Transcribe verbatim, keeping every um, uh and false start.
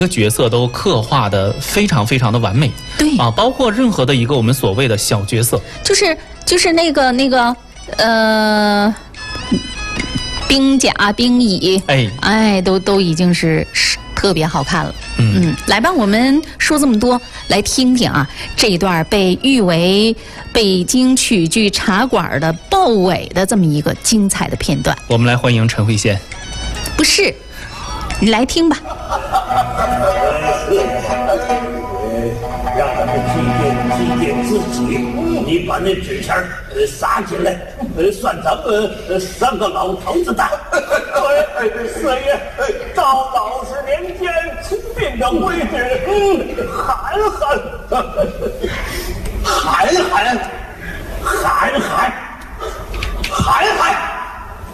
个角色都刻画的非常非常的完美。 对啊，包括任何的一个我们所谓的小角色， 就是就是那个那个呃，兵甲兵乙， 哎哎，都都已经是是特别好看了。 嗯嗯，来吧，我们说这么多，来听听啊，这一段被誉为北京曲剧茶馆的豹尾的这么一个精彩的片段。 我们来欢迎陈慧娴。 不是，你来听吧。 让咱们祭奠祭奠自己，你把那纸钱呃撒进来，呃算咱们呃三个老头子的。哎，四爷，到老十年间出殡的位置，嗯，喊喊，喊喊，